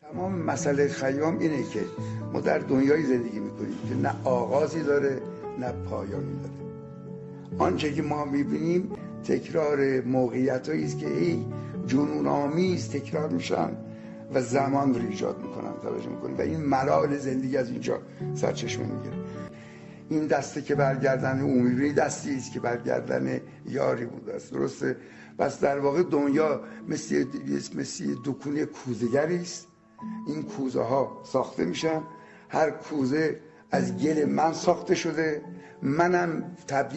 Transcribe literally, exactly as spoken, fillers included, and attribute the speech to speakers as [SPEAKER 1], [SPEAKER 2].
[SPEAKER 1] تمام مسئله خیام اینه که ما در دنیای زندگی میکنیم که نه آغازی داره نه پایانی داره. آنچه که ما میبینیم تکرار موقعیتایی است که ای جنون آمیز تکرار میشن و زمان رو ایجاد میکنن، توجه میکنیم و این ملال زندگی از اینجا سرچشمه میگیره. این دسته که برگردن او میبینی دستی است که برگردن یاری بوده است، درسته؟ پس در واقع دنیا مثل مثل دکونه کوزه‌گری است. این کوزه ها ساخته میشن، هر کوزه از گل من ساخته شده، منم تبدیل